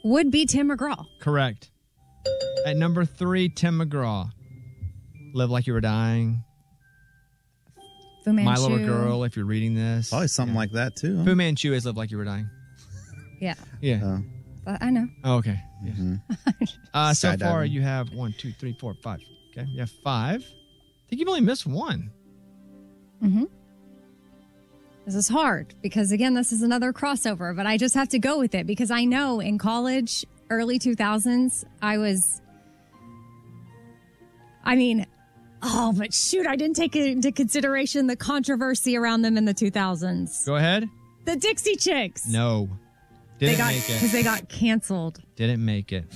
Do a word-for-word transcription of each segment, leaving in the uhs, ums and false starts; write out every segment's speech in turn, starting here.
would be Tim McGraw. Correct. At number three, Tim McGraw. Live Like You Were Dying. Fu Manchu. My Little Girl, if you're reading this. Probably something yeah. like that, too. Huh? Fu Manchu is Live Like You Were Dying. Yeah. Yeah. Uh, but I know. Oh, okay. Yeah. Mm-hmm. uh, so far, you have one, two, three, four, five. Okay. You have five. I think you've only missed one. Mm-hmm. This is hard because, again, this is another crossover, but I just have to go with it because I know in college, early two thousands, I was, I mean, oh, but shoot, I didn't take into consideration the controversy around them in the two thousands. Go ahead. The Dixie Chicks. No. Didn't they got, make it. Because they got canceled. Didn't make it.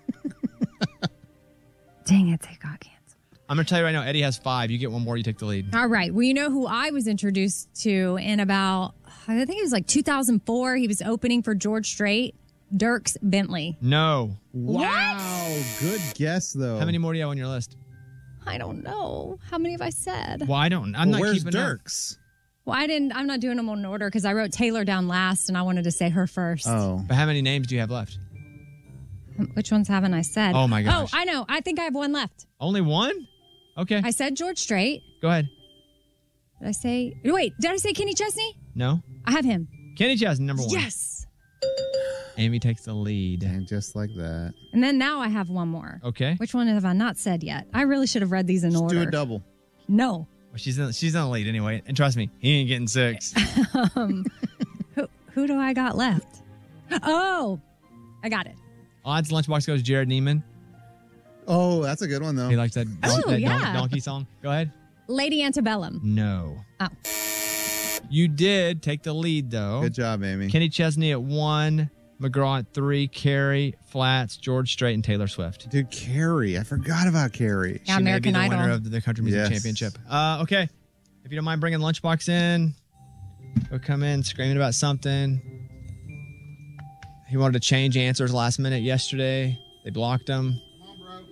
Dang it, they got canceled. I'm going to tell you right now, Eddie has five. You get one more, you take the lead. All right. Well, you know who I was introduced to in about, I think it was like two thousand four. He was opening for George Strait. Dierks Bentley. No. Wow. What? Good guess, though. How many more do you have on your list? I don't know. How many have I said? Well, I don't. I'm well, not where's keeping Dierks? Up. Well, I didn't. I'm not doing them in order because I wrote Taylor down last and I wanted to say her first. Oh. But how many names do you have left? Which ones haven't I said? Oh, my gosh. Oh, I know. I think I have one left. Only one? Okay. I said George Strait. Go ahead. Did I say... Wait, did I say Kenny Chesney? No. I have him. Kenny Chesney, number one. Yes. Amy takes the lead. And just like that. And then now I have one more. Okay. Which one have I not said yet? I really should have read these in Just order. do a double. No. Well, she's in, she's in the lead anyway. And trust me, he ain't getting six. um, who, who do I got left? Oh, I got it. Odds Lunchbox goes Jared Neiman. Oh, that's a good one, though. He likes that, don- Oh, that yeah. don- donkey song. Go ahead. Lady Antebellum. No. Oh. You did take the lead, though. Good job, Amy. Kenny Chesney at one, McGraw at three, Carrie, Flats, George Strait, and Taylor Swift. Dude, Carrie. I forgot about Carrie. Yeah, she American may be the Idol. winner of the Country Music Yes. Championship. Uh, okay. If you don't mind bringing Lunchbox in, he'll come in screaming about something. He wanted to change answers last minute yesterday. They blocked him. Come on, bro.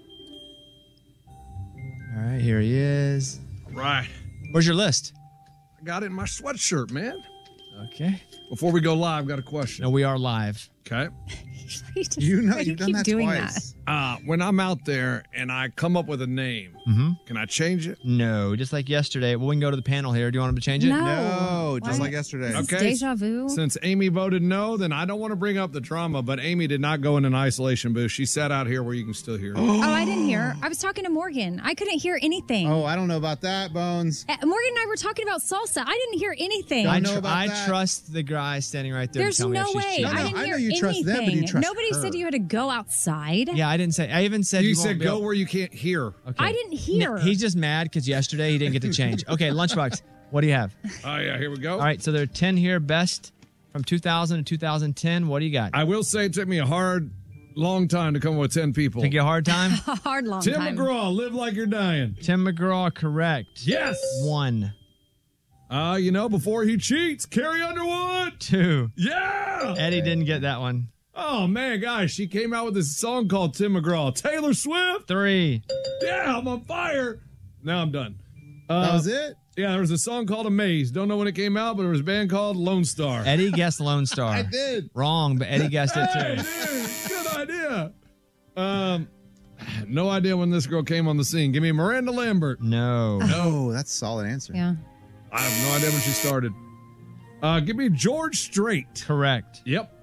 All right, here he is. All right. Where's your list? I got it in my sweatshirt, man. Okay. Before we go live, got a question. No, we are live. Okay. You, just, You know, why do you've done keep that doing twice. Uh, when I'm out there and I come up with a name, Mm-hmm. can I change it? No, just like yesterday. Well, we can go to the panel here. Do you want him to change it? No. No, just Why? like yesterday. Is this Okay. deja vu? Since Amy voted no, then I don't want to bring up the drama, but Amy did not go in an isolation booth. She sat out here where you can still hear her. Oh, I didn't hear. I was talking to Morgan. I couldn't hear anything. Oh, I don't know about that, Bones. Uh, Morgan and I were talking about salsa. I didn't hear anything. I I, know tr- about I that. trust the guy standing right there There's to tell me no if she's way. cheating. No, no, I didn't I hear know you anything. trust them, but you trust Nobody her. said you had to go outside. Yeah, I didn't say. I even said You, you, said won't be go able- where you can't hear. Okay. I didn't hear. He's just mad because yesterday he didn't get to change. Okay, Lunchbox, what do you have? Oh, yeah, here we go. All right, so there are ten here, best from two thousand to two thousand ten. What do you got? I will say it took me a hard, long time to come up with ten people. Take you a hard time? A hard long Tim time. McGraw, Live Like You're Dying. Tim McGraw, correct. Yes. One. Uh, you know, before he cheats, Carrie Underwood. Two. Yeah. Eddie didn't get that one. Oh, man, guys, she came out with this song called Tim McGraw. Taylor Swift. Three. Yeah, I'm on fire. Now I'm done. Uh, That was it? Yeah, there was a song called Amaze. Don't know when it came out, but there was a band called Lone Star. Eddie guessed Lone Star. I did. Wrong, but Eddie guessed it Hey, too. dude, good idea. Um, no idea when this girl came on the scene. Give me Miranda Lambert. No. Oh, that's a solid answer. Yeah. I have no idea when she started. Uh, give me George Strait. Correct. Yep.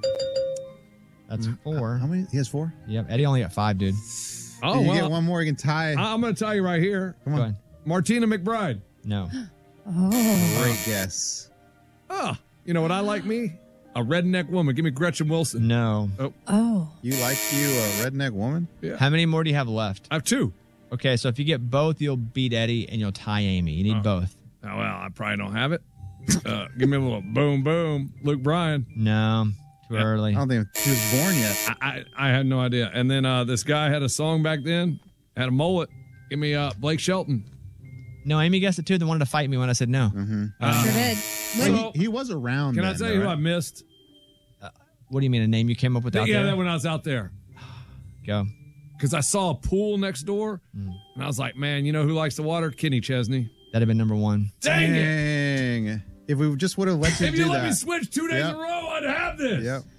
That's four. How many? He has four? Yep. Eddie only got five, dude. Oh, If you well, get one more, you can tie. I- I'm going to tell you right here. Come Go on. ahead. Martina McBride. No. Oh. Great guess. Oh, you know what I like me? A redneck woman. Give me Gretchen Wilson. No. Oh. You like you a redneck woman? Yeah. How many more do you have left? I have two. Okay, so if you get both, you'll beat Eddie and you'll tie Amy. You need both. Oh, well, I probably don't have it. Uh, give me a little boom, boom. Luke Bryan. No. Too early. I don't think he was born yet. I, I, I had no idea. And then uh, this guy had a song back then, had a mullet. Give me uh, Blake Shelton. No, Amy guessed it too. They wanted to fight me when I said no. Mm-hmm. Uh, Sure did. So- he, he was around. Can I then, tell though, you who right? I missed? What do you mean, a name you came up with out yeah, there? that when I was out there. Go. Because I saw a pool next door, Mm. and I was like, man, you know who likes the water? Kenny Chesney. That'd have been number one. Dang it! Dang. If we just would have let you If do you let that. me switch two days Yep. in a row, I'd have this. Yep.